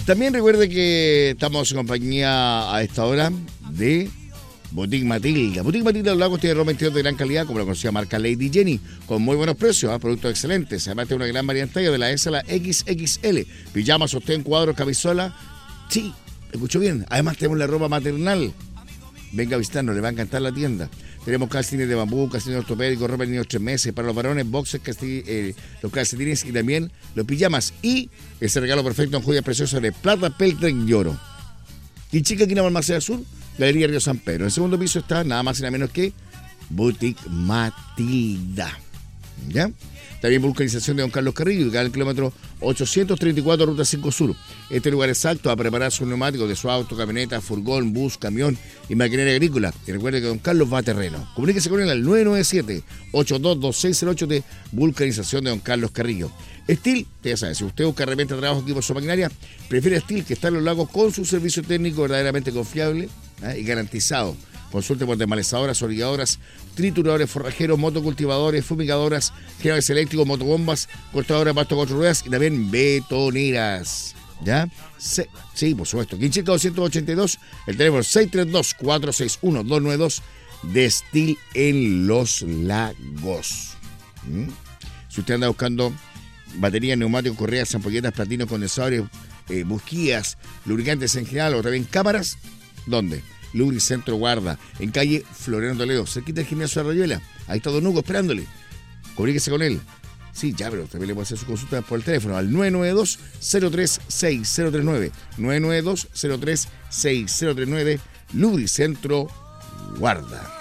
También recuerde que estamos en compañía a esta hora de Boutique Matilda. Boutique Matilda de los Lagos tiene ropa interior de gran calidad, como la conocida marca Lady Jenny, con muy buenos precios, productos excelentes. Además tiene una gran variedad de tallas de la S a la XXL. Pijamas, sostén, cuadros, camisola. Sí, escucho bien. Además tenemos la ropa maternal. Venga a visitarnos, le va a encantar la tienda. Tenemos calcetines de bambú, calcetines ortopédicos, ropa de niños 3 meses, para los varones, boxers, los calcetines y también los pijamas. Y ese regalo perfecto en joyas preciosas de plata, peltre y oro. Y chica, aquí en Balmaceda Sur, Galería Río San Pedro. En el segundo piso está nada más y nada menos que Boutique Matilda. ¿Ya? También vulcanización de Don Carlos Carrillo, ubicada en el kilómetro 834, ruta 5 Sur. Este lugar es apto a preparar sus neumáticos de su auto, camioneta, furgón, bus, camión y maquinaria agrícola. Y recuerde que Don Carlos va a terreno. Comuníquese con él al 997-822608 de vulcanización de Don Carlos Carrillo. Steel, ya sabe, si usted busca herramientas de trabajo, equipos o maquinaria, prefiere Steel, que está en los lagos con su servicio técnico verdaderamente confiable y garantizado. Consulte por desmalezadoras, orilladoras, trituradores, forrajeros, motocultivadores, fumigadoras, generadores eléctricos, motobombas, cortadoras de pasto con 4 ruedas y también betoneras. ¿Ya? Sí, por supuesto. Quinchica 282, el teléfono 632-461-292 de Steel en Los Lagos. Si usted anda buscando baterías, neumáticos, correas, ampolletas, platinos, condensadores, busquillas, lubricantes en general o también cámaras, ¿dónde? Lubricentro Guarda, en calle Floriano Toledo, cerquita del gimnasio de Rayuela. Ahí está Don Hugo esperándole. Comuníquese con él. Sí, ya, pero también le puede hacer su consulta por el teléfono al 992-036039. 992-036039, Lubricentro Guarda.